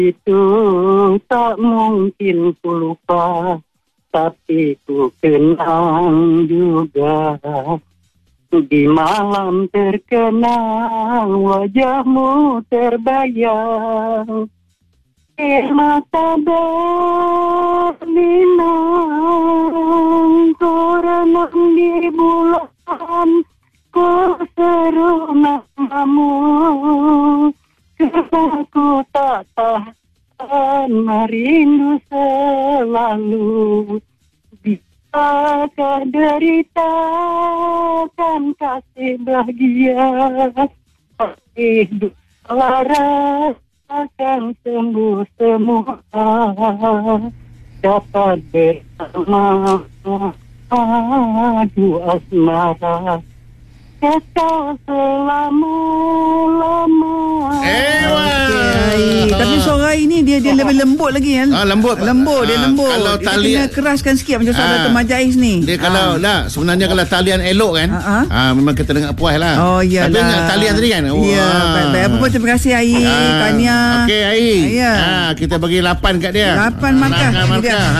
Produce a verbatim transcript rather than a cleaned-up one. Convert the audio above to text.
Itu tak mungkin ku lupa, tapi ku kenang juga. Di malam terkenang wajahmu terbayang, di mata berlinang, ku renang di bulan, ku seru namamu, karena ku tak tahan merindu selalu. Bisakah derita kan kasih bahagia, hidup lara akan sembuh semua, dapat bersama adu asmara kekal selama-lama. Okay. Tapi suara ini dia dia lebih lembut lagi kan? Ah, lembut. Lembut, dia Ah, lembut. kalau Dia tali- kena keraskan sikit macam suara Ah. Dato' Majais ni. Dia kalau lah sebenarnya kalau talian elok kan, Ah, ah. ah, memang kita dengar puas lah. Oh iyalah. Tapi ingat talian tadi kan. Ya, baik-baik. Apa pun terima kasih Ai, Ah, Tania. Okey Ai. Ya. Ah, kita bagi lapan kat dia. Lapan markah. Markah, Ini dia. markah.